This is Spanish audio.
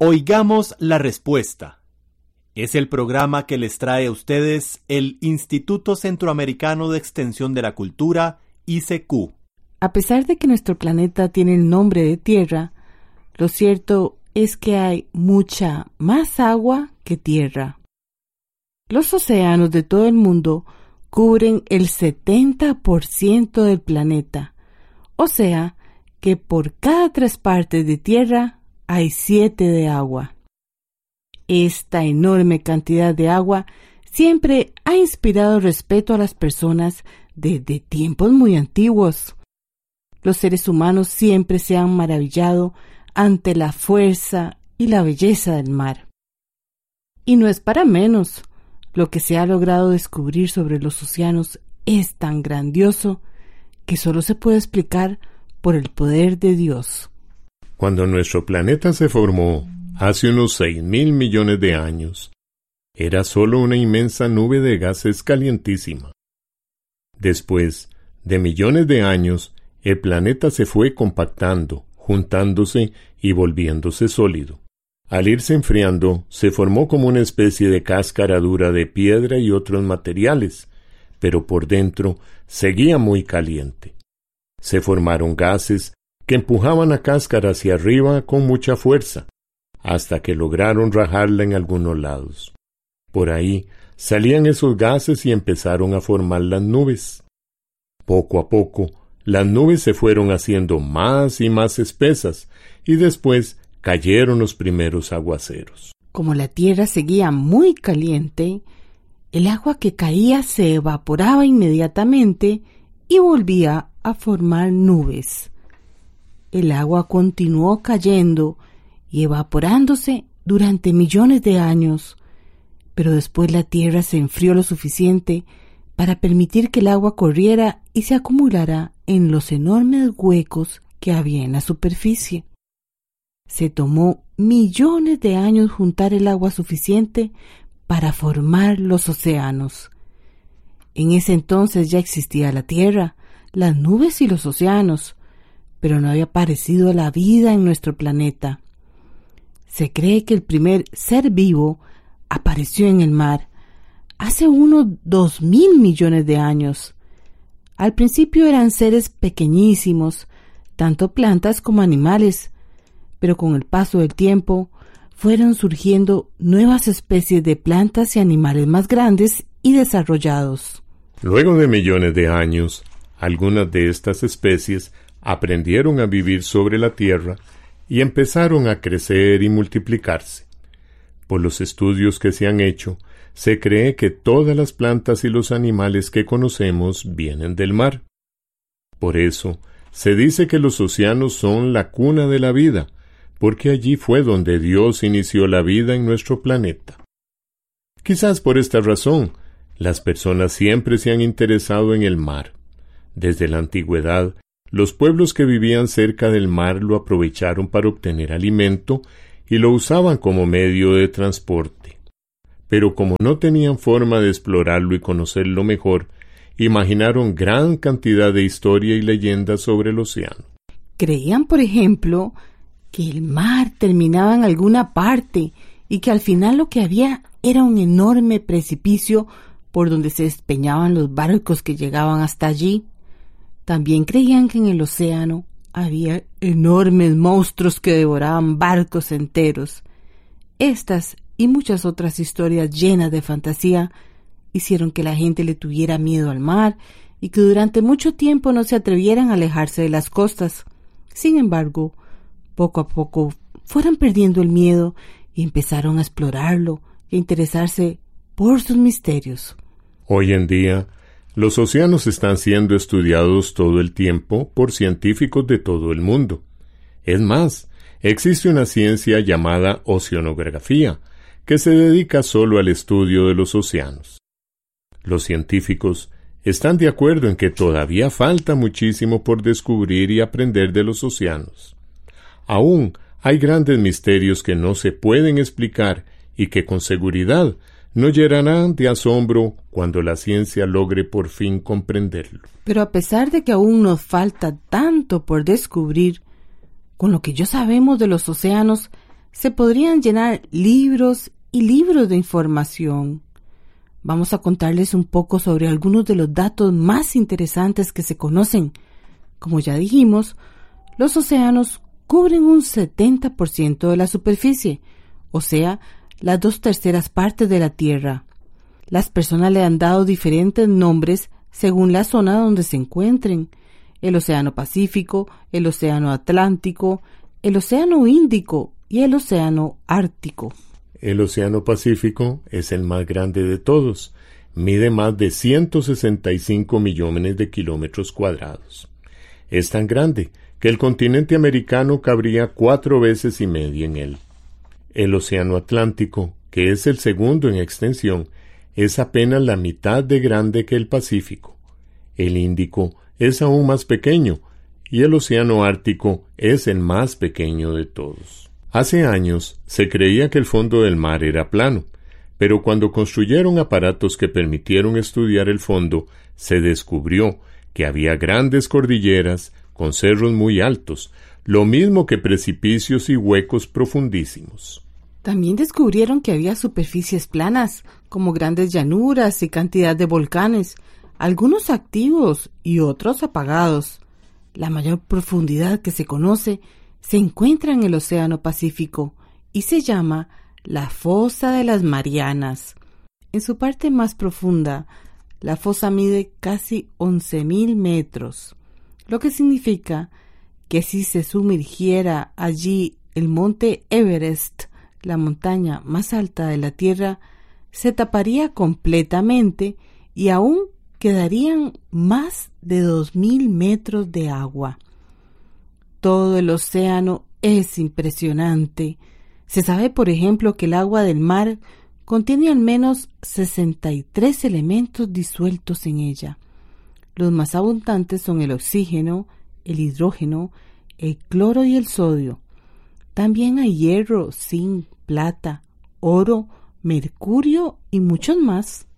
Oigamos la respuesta. Es el programa que les trae a ustedes el Instituto Centroamericano de Extensión de la Cultura, ICQ. A pesar de que nuestro planeta tiene el nombre de Tierra, lo cierto es que hay mucha más agua que tierra. Los océanos de todo el mundo cubren el 70% del planeta, o sea que por cada 3 partes de tierra hay 7 de agua. Esta enorme cantidad de agua siempre ha inspirado respeto a las personas desde tiempos muy antiguos. Los seres humanos siempre se han maravillado ante la fuerza y la belleza del mar. Y no es para menos, lo que se ha logrado descubrir sobre los océanos es tan grandioso que solo se puede explicar por el poder de Dios. Cuando nuestro planeta se formó, hace unos 6.000 millones de años, era solo una inmensa nube de gases calientísima. Después de millones de años, el planeta se fue compactando, juntándose y volviéndose sólido. Al irse enfriando, se formó como una especie de cáscara dura de piedra y otros materiales, pero por dentro seguía muy caliente. Se formaron gases que empujaban la cáscara hacia arriba con mucha fuerza, hasta que lograron rajarla en algunos lados. Por ahí salían esos gases y empezaron a formar las nubes. Poco a poco, las nubes se fueron haciendo más y más espesas, y después cayeron los primeros aguaceros. Como la tierra seguía muy caliente, el agua que caía se evaporaba inmediatamente y volvía a formar nubes. El agua continuó cayendo y evaporándose durante millones de años, pero después la tierra se enfrió lo suficiente para permitir que el agua corriera y se acumulara en los enormes huecos que había en la superficie. Se tomó millones de años juntar el agua suficiente para formar los océanos. En ese entonces ya existía la tierra, las nubes y los océanos, pero no había aparecido la vida en nuestro planeta. Se cree que el primer ser vivo apareció en el mar hace unos 2.000 millones de años. Al principio eran seres pequeñísimos, tanto plantas como animales, pero con el paso del tiempo fueron surgiendo nuevas especies de plantas y animales más grandes y desarrollados. Luego de millones de años, algunas de estas especies aprendieron a vivir sobre la tierra y empezaron a crecer y multiplicarse. Por los estudios que se han hecho, se cree que todas las plantas y los animales que conocemos vienen del mar. Por eso, se dice que los océanos son la cuna de la vida, porque allí fue donde Dios inició la vida en nuestro planeta. Quizás por esta razón, las personas siempre se han interesado en el mar. Desde la antigüedad, los pueblos que vivían cerca del mar lo aprovecharon para obtener alimento y lo usaban como medio de transporte. Pero como no tenían forma de explorarlo y conocerlo mejor, imaginaron gran cantidad de historia y leyendas sobre el océano. Creían, por ejemplo, que el mar terminaba en alguna parte y que al final lo que había era un enorme precipicio por donde se despeñaban los barcos que llegaban hasta allí. También creían que en el océano había enormes monstruos que devoraban barcos enteros. Estas y muchas otras historias llenas de fantasía hicieron que la gente le tuviera miedo al mar y que durante mucho tiempo no se atrevieran a alejarse de las costas. Sin embargo, poco a poco fueron perdiendo el miedo y empezaron a explorarlo e interesarse por sus misterios. Hoy en día, los océanos están siendo estudiados todo el tiempo por científicos de todo el mundo. Es más, existe una ciencia llamada oceanografía, que se dedica solo al estudio de los océanos. Los científicos están de acuerdo en que todavía falta muchísimo por descubrir y aprender de los océanos. Aún hay grandes misterios que no se pueden explicar y que con seguridad no llenarán de asombro cuando la ciencia logre por fin comprenderlo. Pero a pesar de que aún nos falta tanto por descubrir, con lo que ya sabemos de los océanos, se podrían llenar libros y libros de información. Vamos a contarles un poco sobre algunos de los datos más interesantes que se conocen. Como ya dijimos, los océanos cubren un 70% de la superficie, o sea, las 2/3 partes de la Tierra. Las personas le han dado diferentes nombres según la zona donde se encuentren: el Océano Pacífico, el Océano Atlántico, el Océano Índico y el Océano Ártico. El Océano Pacífico es el más grande de todos. Mide más de 165 millones de kilómetros cuadrados. Es tan grande que el continente americano cabría 4 veces y media en él. El Océano Atlántico, que es el segundo en extensión, es apenas la mitad de grande que el Pacífico. El Índico es aún más pequeño y el Océano Ártico es el más pequeño de todos. Hace años se creía que el fondo del mar era plano, pero cuando construyeron aparatos que permitieron estudiar el fondo, se descubrió que había grandes cordilleras con cerros muy altos, lo mismo que precipicios y huecos profundísimos. También descubrieron que había superficies planas, como grandes llanuras y cantidad de volcanes, algunos activos y otros apagados. La mayor profundidad que se conoce se encuentra en el Océano Pacífico y se llama la Fosa de las Marianas. En su parte más profunda, la fosa mide casi 11.000 metros, lo que significa que si se sumergiera allí el monte Everest, la montaña más alta de la Tierra, se taparía completamente y aún quedarían más de 2.000 metros de agua. Todo el océano es impresionante. Se sabe, por ejemplo, que el agua del mar contiene al menos 63 elementos disueltos en ella. Los más abundantes son el oxígeno, el hidrógeno, el cloro y el sodio. También hay hierro, zinc, plata, oro, mercurio y muchos más.